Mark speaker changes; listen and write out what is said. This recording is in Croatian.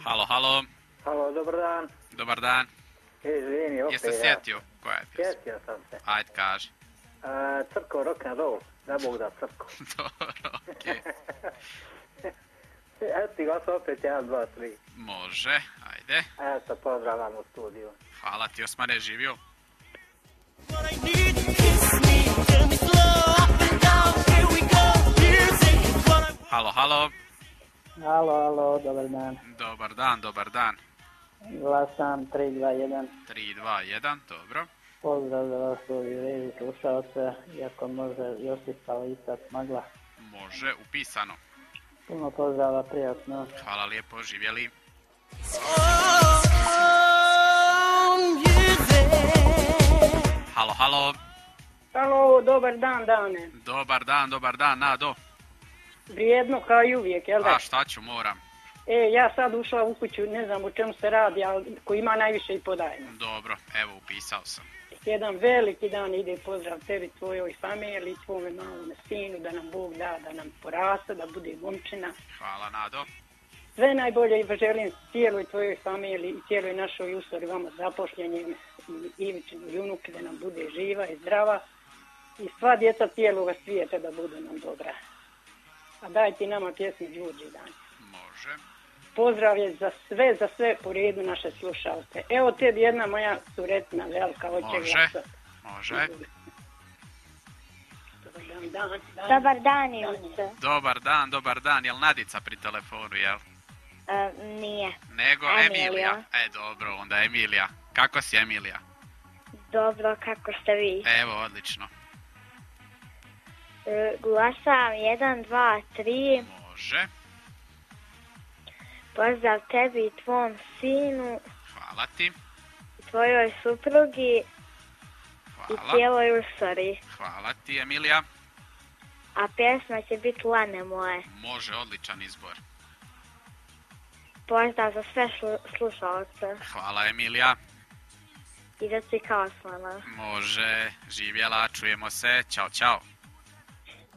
Speaker 1: Halo, halo.
Speaker 2: Halo, dobar dan.
Speaker 1: Dobar dan.
Speaker 2: Izvini, opet
Speaker 1: Jeste sjetio koja je pjesma?
Speaker 2: Sjetio sam se.
Speaker 1: Ajde, kaži.
Speaker 2: Crko rock'n'roll, da Bog da crko.
Speaker 1: Dobro, okej.
Speaker 2: Eto ti vas opet 1, 2, 3.
Speaker 1: Može, ajde.
Speaker 2: Eto, pozdravljam u studiju.
Speaker 1: Hvala ti, Osmane, živio. Halo, halo.
Speaker 3: Halo, dobar dan.
Speaker 1: Dobar dan, dobar dan.
Speaker 3: Glasam 321.
Speaker 1: 321, dobro.
Speaker 3: Pozdrav za vas u režiju slušalca, iako može Josipa Lisac Magla.
Speaker 1: Može, upisano.
Speaker 3: Puno pozdrava, prijatno.
Speaker 1: Hvala lijepo, živjeli. Halo, halo.
Speaker 4: Halo, dobar dan, Dane.
Speaker 1: Dobar dan, Nado.
Speaker 4: Vrijedno kao i uvijek, jel da?
Speaker 1: A šta ću, moram.
Speaker 4: Ja sad ušla u kuću, ne znam o čemu se radi, ali ko ima najviše i podaje.
Speaker 1: Dobro, evo, upisao sam.
Speaker 4: Jedan veliki dan ide pozdrav tebi, tvojoj familiji, tvome malome sinu, da nam Bog da, da nam porasta, da bude momčina.
Speaker 1: Hvala, Nado.
Speaker 4: Sve najbolje i želim cijeloj tvojoj familiji i cijeloj našoj ustori vama zapošljenjem i Ivičinu i unuke da nam bude živa i zdrava i sva djeca cijeloga svijeta da budu nam dobra. A daj ti nama pjesmu Đurđe Dan.
Speaker 1: Može.
Speaker 4: Pozdrav je za sve po redu naše slušalce. Evo tebi jedna moja suretna velika hoće glasati.
Speaker 1: Može.
Speaker 5: Dobar dan, Ivice.
Speaker 1: Dobar dan. Jel Nadica pri telefonu, jel?
Speaker 5: Nije.
Speaker 1: Nego Emilija. Dobro, onda Emilija. Kako si, Emilija?
Speaker 5: Dobro, kako ste vi?
Speaker 1: Evo, odlično.
Speaker 5: Glasam 1, 2, 3.
Speaker 1: Može.
Speaker 5: Pozdrav tebi i tvom sinu.
Speaker 1: Hvala ti.
Speaker 5: Tvojoj suprugi.
Speaker 1: Hvala.
Speaker 5: I cijeloj usori.
Speaker 1: Hvala ti, Emilija.
Speaker 5: A pjesma će biti Lane moje.
Speaker 1: Može, odličan izbor.
Speaker 5: Pozdrav za sve slušalce.
Speaker 1: Hvala, Emilija.
Speaker 5: I da si kao slana.
Speaker 1: Može, živjela, čujemo se. Ćao, ćao.